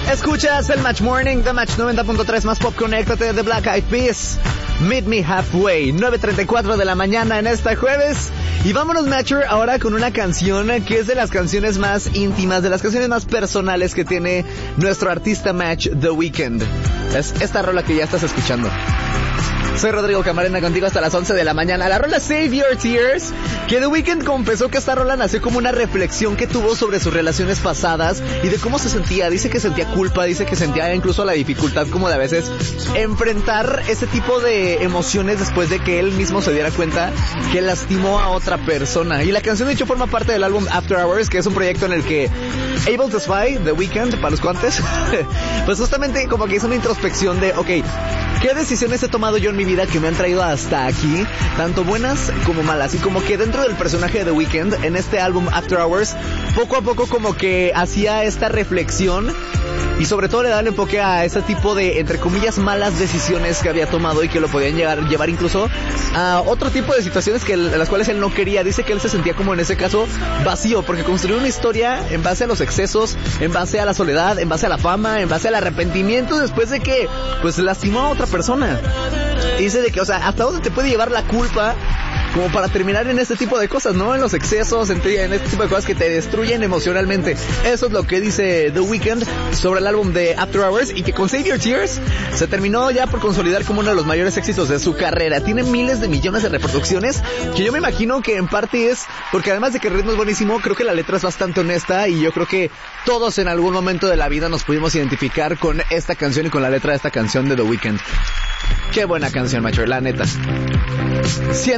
Escuchas el Match Morning de Match 90.3 más pop. Conéctate de Black Eyed Peas. Meet Me Halfway, 9:34 de la mañana en este jueves. Y vámonos, Matcher, ahora con una canción que es de las canciones más íntimas, de las canciones más personales que tiene nuestro artista Match, The Weeknd. Es esta rola que ya estás escuchando. Soy Rodrigo Camarena, contigo hasta las 11 de la mañana. La rola Save Your Tears, que The Weeknd confesó que esta rola nació como una reflexión que tuvo sobre sus relaciones pasadas y de cómo se sentía. Dice que sentía culpa, dice que sentía incluso la dificultad como de a veces enfrentar ese tipo de emociones después de que él mismo se diera cuenta que lastimó a otra persona. Y la canción de hecho forma parte del álbum After Hours, que es un proyecto en el que Able to Spy, The Weeknd, para los cuantes, pues justamente como que hizo una introspección de, ok, ¿qué decisiones he tomado yo en mi vida que me han traído hasta aquí? Tanto buenas como malas. Y como que dentro del personaje de The Weeknd, en este álbum After Hours, poco a poco como que hacía esta reflexión y sobre todo le daba el enfoque a ese tipo de, entre comillas, malas decisiones que había tomado y que lo podían llevar incluso a otro tipo de situaciones en las cuales él no quería. Dice que él se sentía como en ese caso vacío, porque construyó una historia en base a los excesos, en base a la soledad, en base a la fama, en base al arrepentimiento después de que pues lastimó a otra persona. Dice de que, o sea, ¿hasta dónde te puede llevar la culpa como para terminar en este tipo de cosas, ¿no? En los excesos, en este tipo de cosas que te destruyen emocionalmente. Eso es lo que dice The Weeknd sobre el álbum de After Hours, y que con Save Your Tears se terminó ya por consolidar como uno de los mayores éxitos de su carrera. Tiene miles de millones de reproducciones, que yo me imagino que en parte es porque además de que el ritmo es buenísimo, creo que la letra es bastante honesta, y yo creo que todos en algún momento de la vida nos pudimos identificar con esta canción y con la letra de esta canción de The Weeknd. Qué buena canción, macho, la neta.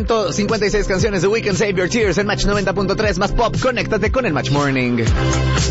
156 canciones de Weeknd, Save Your Tears en Match 90.3 más pop. Conéctate con el Match Morning.